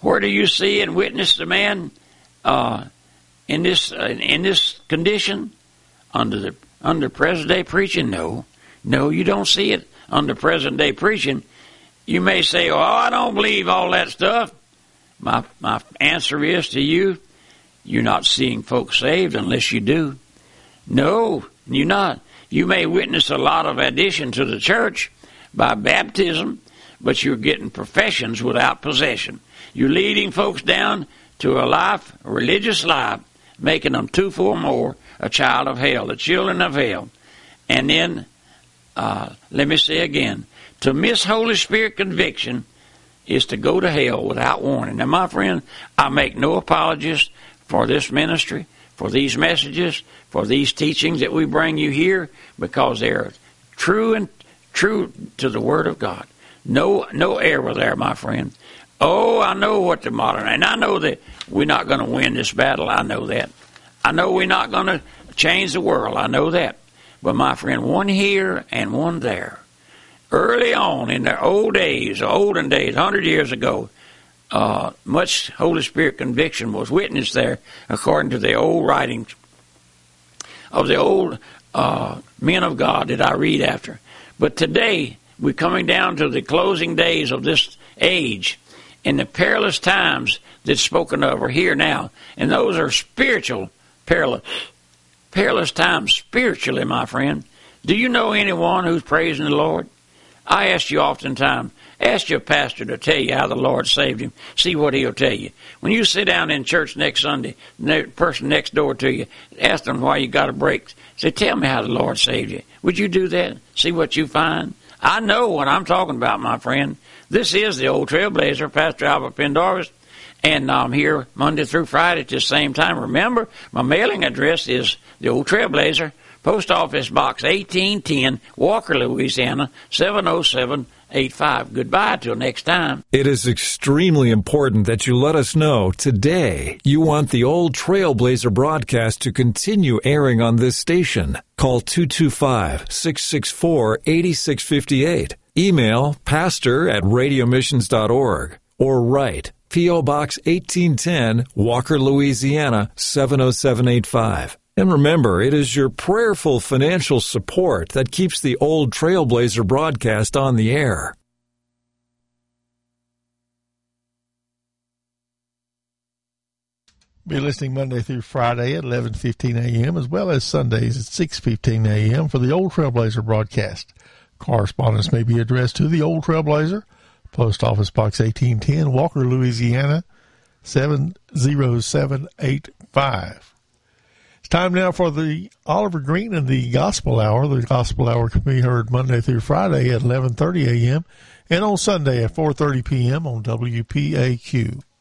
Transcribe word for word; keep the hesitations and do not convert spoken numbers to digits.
Where do you see and witness the man uh, in this uh, in this condition? Under the under present day preaching? No, no, you don't see it under present day preaching. You may say, "Oh, I don't believe all that stuff." My my answer is to you: you're not seeing folks saved unless you do. No, you're not. You may witness a lot of addition to the church by baptism, but you're getting professions without possession. You're leading folks down to a life, a religious life, making them two for more, a child of hell, the children of hell. And then, uh, let me say again, to miss Holy Spirit conviction is to go to hell without warning. Now, my friend, I make no apologies for this ministry, for these messages, for these teachings that we bring you here, because they're true and true to the Word of God. No, no error there, my friend. Oh, I know what the modern, and I know that we're not going to win this battle. I know that. I know we're not going to change the world. I know that. But my friend, one here and one there. Early on in the old days, olden days, hundred years ago, uh, much Holy Spirit conviction was witnessed there, according to the old writings of the old uh, men of God that I read after. But today, we're coming down to the closing days of this age, and the perilous times that's spoken of are here now. And those are spiritual perilous, perilous times spiritually, my friend. Do you know anyone who's praising the Lord? I ask you oftentimes, ask your pastor to tell you how the Lord saved him. See what he'll tell you. When you sit down in church next Sunday, the person next door to you, ask them why you got a break. Say, tell me how the Lord saved you. Would you do that? See what you find? I know what I'm talking about, my friend. This is the Old Trailblazer, Pastor Albert Pendarvis, and I'm here Monday through Friday at the same time. Remember, my mailing address is the Old Trailblazer, Post Office Box eighteen ten, Walker, Louisiana, seven oh seven eight five. Goodbye till next time. It is extremely important that you let us know today you want the Old Trailblazer broadcast to continue airing on this station. Call two two five, six six four, eight six five eight. Email pastor at radio missions dot org or write P O. Box eighteen ten, Walker, Louisiana, seven oh seven eight five. And remember, it is your prayerful financial support that keeps the Old Trailblazer broadcast on the air. Be listening Monday through Friday at eleven fifteen a.m. as well as Sundays at six fifteen a.m. for the Old Trailblazer broadcast. Correspondence may be addressed to the Old Trailblazer, Post Office Box eighteen ten, Walker, Louisiana, seven oh seven eight five. It's time now for the Oliver Green and the Gospel Hour. The Gospel Hour can be heard Monday through Friday at eleven thirty a.m. and on Sunday at four thirty p.m. on W P A Q.